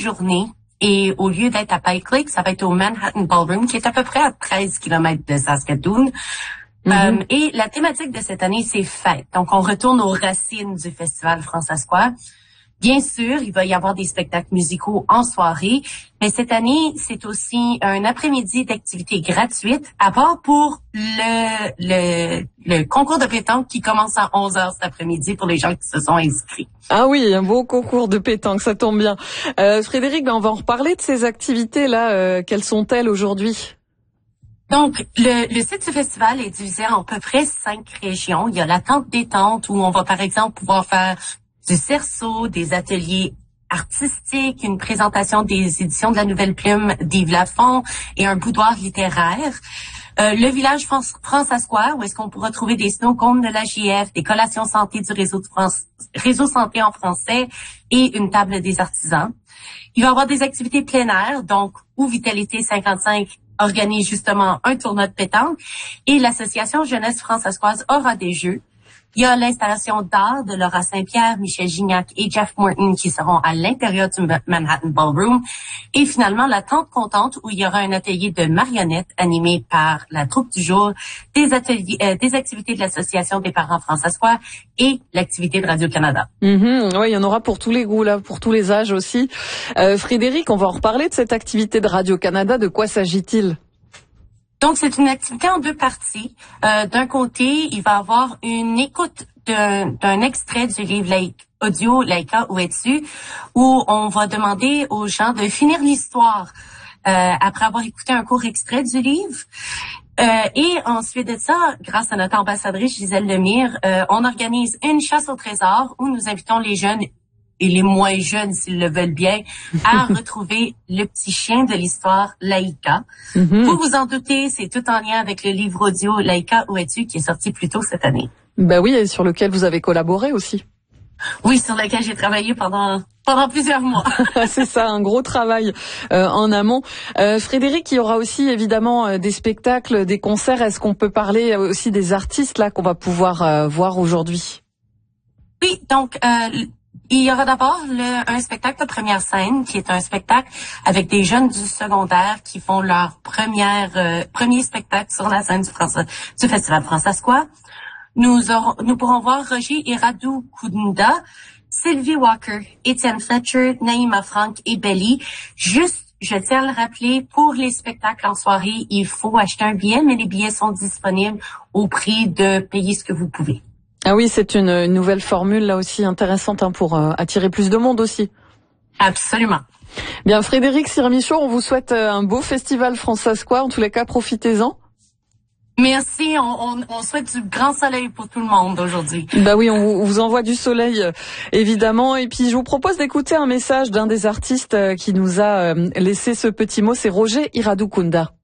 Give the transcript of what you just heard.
journée. Et au lieu d'être à Pike Lake, ça va être au Manhattan Ballroom, qui est à peu près à 13 kilomètres de Saskatoon. Et la thématique de cette année, c'est fête. Donc, on retourne aux racines du Festival Francescois. Bien sûr, il va y avoir des spectacles musicaux en soirée, mais cette année, c'est aussi un après-midi d'activités gratuites, à part pour le concours de pétanque qui commence à 11h cet après-midi pour les gens qui se sont inscrits. Ah oui, un beau concours de pétanque, ça tombe bien. Frédéric, on va en reparler de ces activités-là. Quelles sont-elles aujourd'hui? Donc, le site du festival est divisé en à peu près 5 régions. Il y a la tente détente où on va, par exemple, pouvoir faire du cerceau, des ateliers artistiques, une présentation des éditions de la Nouvelle Plume d'Yves Lafont et un boudoir littéraire. Le village Francescois, où est-ce qu'on pourra trouver des snowcombs de la JF, des collations santé du réseau santé en français et une table des artisans. Il va y avoir des activités plein air, donc où Vitalité 55 organise justement un tournoi de pétanque et l'association Jeunesse Francescoise aura des jeux. Il y a l'installation d'art de Laura Saint-Pierre, Michel Gignac et Jeff Morton qui seront à l'intérieur du Manhattan Ballroom. Et finalement, la tente contente où il y aura un atelier de marionnettes animé par la troupe du jour, des activités de l'association des parents francescois et l'activité de Radio-Canada. Oui, il y en aura pour tous les goûts, là, pour tous les âges aussi. Frédéric, on va en reparler de cette activité de Radio-Canada. De quoi s'agit-il? Donc, c'est une activité en 2 parties. D'un côté, il va y avoir une écoute d'un extrait du livre audio Laïka, où es-tu? Où on va demander aux gens de finir l'histoire après avoir écouté un court extrait du livre. Et ensuite de ça, grâce à notre ambassadrice Gisèle Lemire, on organise une chasse au trésor où nous invitons les jeunes et les moins jeunes, s'ils le veulent bien, à retrouver le petit chien de l'histoire Laïka. Vous vous en doutez, c'est tout en lien avec le livre audio Laïka, où es-tu, qui est sorti plus tôt cette année. Ben oui, et sur lequel vous avez collaboré aussi. Oui, sur lequel j'ai travaillé pendant plusieurs mois. C'est ça, un gros travail en amont. Frédéric, il y aura aussi évidemment des spectacles, des concerts. Est-ce qu'on peut parler aussi des artistes là qu'on va pouvoir voir aujourd'hui? Oui, donc il y aura d'abord un spectacle de première scène, qui est un spectacle avec des jeunes du secondaire qui font leur premier spectacle sur la scène du Festival Francescois. Nous pourrons voir Roger Iradou Kounda, Sylvie Walker, Étienne Fletcher, Naïma Frank et Belly. Juste, je tiens à le rappeler, pour les spectacles en soirée, il faut acheter un billet, mais les billets sont disponibles au prix de payer ce que vous pouvez. Ah oui, c'est une nouvelle formule là aussi intéressante pour attirer plus de monde aussi. Absolument. Bien, Frédéric Sirmichaud, on vous souhaite un beau festival francescois. En tous les cas, profitez-en. Merci, on souhaite du grand soleil pour tout le monde aujourd'hui. Bah oui, on vous envoie du soleil, évidemment. Et puis, je vous propose d'écouter un message d'un des artistes qui nous a laissé ce petit mot. C'est Roger Iradou Kounda.